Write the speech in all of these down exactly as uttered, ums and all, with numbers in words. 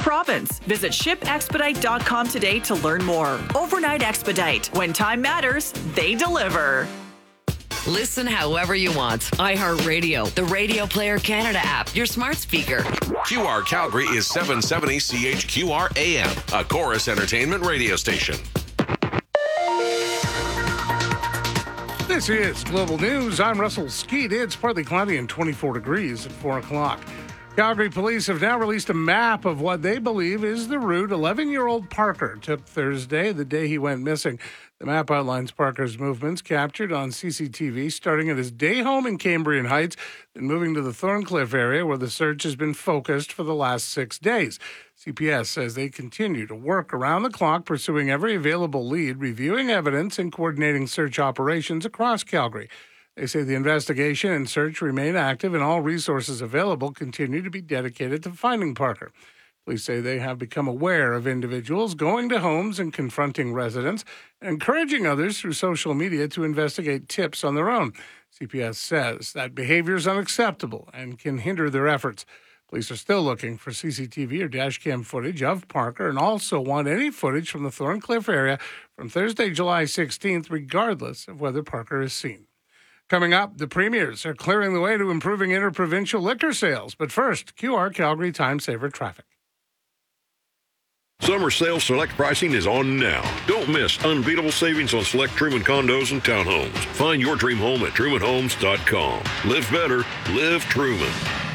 province. Visit ship expedite dot com today to learn more. Overnight Expedite. When time matters, they deliver. Listen however you want. iHeartRadio, the Radio Player Canada app, your smart speaker. Q R Calgary is seven seventy C H Q R A M, a Chorus Entertainment radio station. This is Global News. I'm Russell Skeet. It's partly cloudy and twenty-four degrees at four o'clock. Calgary police have now released a map of what they believe is the route eleven-year-old Parker took Thursday, the day he went missing. The map outlines Parker's movements captured on C C T V, starting at his day home in Cambrian Heights, then moving to the Thorncliffe area where the search has been focused for the last six days. C P S says they continue to work around the clock, pursuing every available lead, reviewing evidence, and coordinating search operations across Calgary. They say the investigation and search remain active, and all resources available continue to be dedicated to finding Parker. Police say they have become aware of individuals going to homes and confronting residents, and encouraging others through social media to investigate tips on their own. C P S says that behavior is unacceptable and can hinder their efforts. Police are still looking for C C T V or dash cam footage of Parker, and also want any footage from the Thorncliffe area from Thursday, July sixteenth, regardless of whether Parker is seen. Coming up, the premiers are clearing the way to improving interprovincial liquor sales. But first, Q R Calgary Time Saver traffic. Summer sale select pricing is on now. Don't miss unbeatable savings on select Truman condos and townhomes. Find your dream home at truman homes dot com. Live better, live Truman.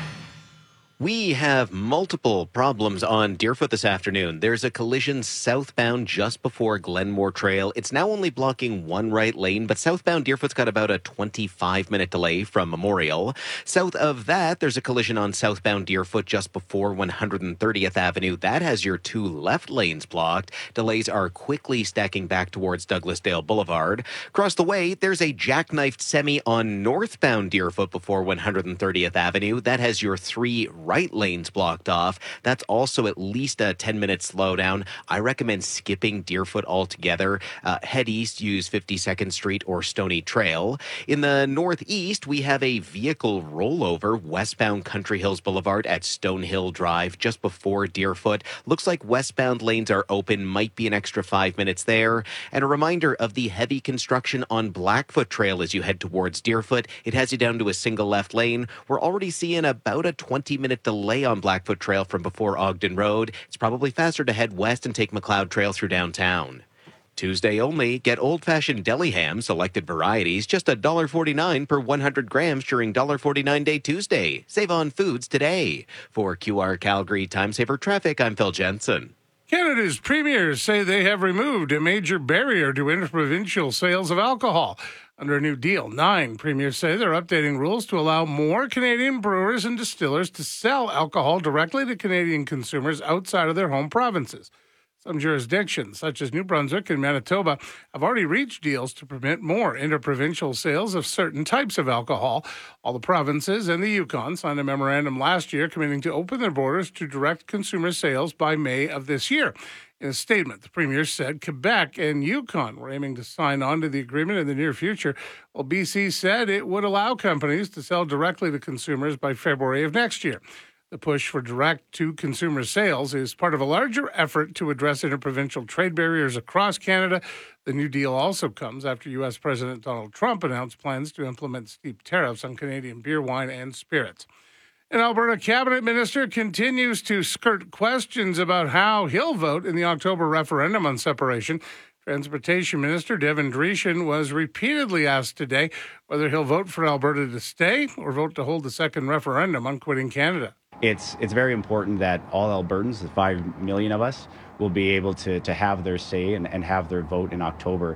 We have multiple problems on Deerfoot this afternoon. There's a collision southbound just before Glenmore Trail. It's now only blocking one right lane, but southbound Deerfoot's got about a twenty-five minute delay from Memorial. South of that, there's a collision on southbound Deerfoot just before one hundred thirtieth Avenue. That has your two left lanes blocked. Delays are quickly stacking back towards Douglasdale Boulevard. Across the way, there's a jackknifed semi on northbound Deerfoot before one hundred thirtieth Avenue. That has your three right right lanes blocked off. That's also at least a ten minute slowdown. I recommend skipping Deerfoot altogether. Uh, head east, use fifty-second Street or Stony Trail. In the northeast, we have a vehicle rollover westbound Country Hills Boulevard at Stonehill Drive just before Deerfoot. Looks like westbound lanes are open, might be an extra five minutes there. And a reminder of the heavy construction on Blackfoot Trail as you head towards Deerfoot. It has you down to a single left lane. We're already seeing about a twenty minute delay on Blackfoot Trail from before Ogden Road. It's probably faster to head west and take McLeod Trail through downtown. Tuesday only, get old-fashioned deli ham, selected varieties, just one dollar forty-nine per one hundred grams during one dollar forty-nine Day Tuesday. Save on foods today. For Q R Calgary Time Saver Traffic, I'm Phil Jensen. Canada's premiers say they have removed a major barrier to interprovincial sales of alcohol. Under a new deal, nine premiers say they're updating rules to allow more Canadian brewers and distillers to sell alcohol directly to Canadian consumers outside of their home provinces. Some jurisdictions, such as New Brunswick and Manitoba, have already reached deals to permit more interprovincial sales of certain types of alcohol. All the provinces and the Yukon signed a memorandum last year committing to open their borders to direct consumer sales by May of this year. In a statement, the Premier said Quebec and Yukon were aiming to sign on to the agreement in the near future, while B C said it would allow companies to sell directly to consumers by February of next year. The push for direct-to-consumer sales is part of a larger effort to address interprovincial trade barriers across Canada. The new deal also comes after U S President Donald Trump announced plans to implement steep tariffs on Canadian beer, wine, and spirits. An Alberta cabinet minister continues to skirt questions about how he'll vote in the October referendum on separation. Transportation Minister Devin Dreeshen was repeatedly asked today whether he'll vote for Alberta to stay or vote to hold the second referendum on quitting Canada. It's it's very important that all Albertans, the five million of us, will be able to, to have their say and, and have their vote in October.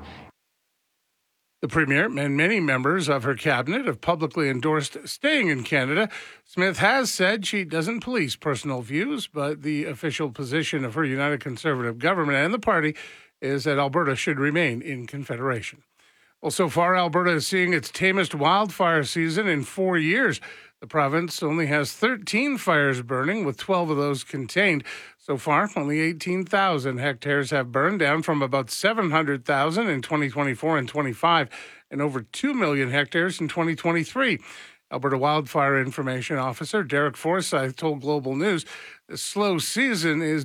The Premier and many members of her cabinet have publicly endorsed staying in Canada. Smith has said she doesn't police personal views, but the official position of her United Conservative government and the party is that Alberta should remain in Confederation. Well, so far, Alberta is seeing its tamest wildfire season in four years. The province only has thirteen fires burning, with twelve of those contained. So far, only eighteen thousand hectares have burned, down from about seven hundred thousand in twenty twenty-four and twenty-five, and over two million hectares in twenty twenty-three. Alberta Wildfire Information Officer Derek Forsyth told Global News the slow season is